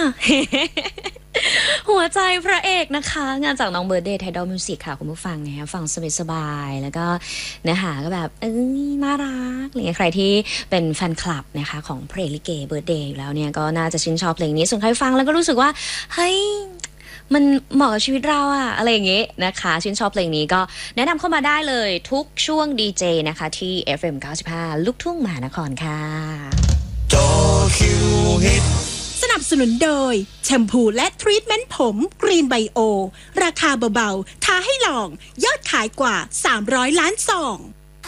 หัวใจพระเอกนะคะงานจากน้องเบิร์ดเดย์ไทดอลมิวสิกค่ะคุณผู้ฟังนะคะฟังสบายๆแล้วก็เนื้อหาก็แบบน่ารักอะไรเงี้ยใครที่เป็นแฟนคลับนะคะของเพลงลิเกเบิร์ดเดย์อยู่แล้วเนี่ยก็น่าจะชื่นชอบเพลงนี้ส่วนใครฟังแล้วก็รู้สึกว่าเฮ้ยมันเหมาะกับชีวิตเราอะอะไรอย่างเงี้ยนะคะชื่นชอบเพลงนี้ก็แนะนำเข้ามาได้เลยทุกช่วงดีเจนะคะที่ FM 95 ลูกทุ่งมหานครค่ะจอคิวฮิตสนับสนุนโดยแชมพูและทรีทเมนต์ผมกรีนไบโอราคาเบาๆท้าให้ลองยอดขายกว่า300ล้านซอง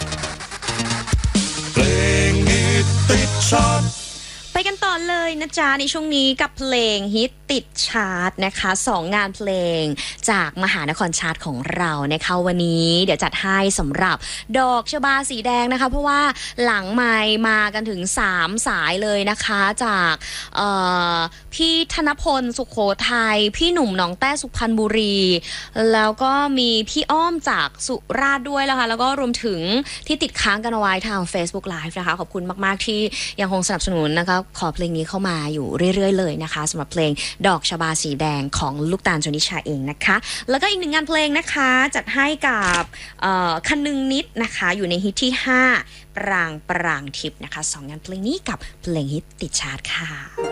เพลงฮิตติดชาร์ตไปกันต่อเลยนะจ๊ะในช่วงนี้กับเพลงฮิตติดชาร์ตนะคะ2งานเพลงจากมหานครชาร์ตของเรานะคะวันนี้เดี๋ยวจัดให้สำหรับดอกชบาสีแดงนะคะเพราะว่าหลังไมค์มากันถึง3สายเลยนะคะจากพี่ธนพลสุโขทัยพี่หนุ่มหนองแต้สุพรรณบุรีแล้วก็มีพี่อ้อมจากสุราษฎร์ด้วยนะคะแล้วก็รวมถึงที่ติดค้างกันเอาไว้ทาง Facebook Live นะคะขอบคุณมากๆที่ยังคงสนับสนุนนะคะขอเพลงนี้เข้ามาอยู่เรื่อยๆเลยนะคะสำหรับเพลงดอกชบาสีแดงของลูกตาลชนิชาเองนะคะแล้วก็อีกหนึ่งงานเพลงนะคะจัดให้กับคันนึงนิดนะคะอยู่ในฮิตที่5ปรางทิพย์นะคะ2งานเพลงนี้กับเพลงฮิตติดชาร์ตค่ะ